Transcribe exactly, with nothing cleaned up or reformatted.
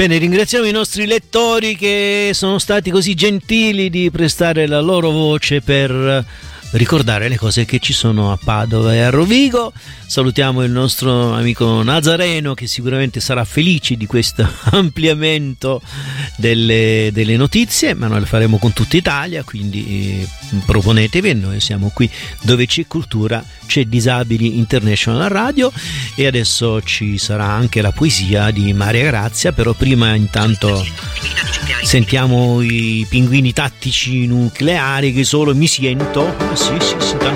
Bene, ringraziamo i nostri lettori che sono stati così gentili di prestare la loro voce per ricordare le cose che ci sono a Padova e a Rovigo. Salutiamo il nostro amico Nazareno, che sicuramente sarà felice di questo ampliamento delle, delle notizie, ma noi lo faremo con tutta Italia, quindi eh, proponetevi, e noi siamo qui dove c'è cultura, c'è Disabili International Radio. E adesso ci sarà anche la poesia di Maria Grazia, però prima intanto sentiamo i pinguini tattici nucleari, che solo mi sento. Sì, sì, sì,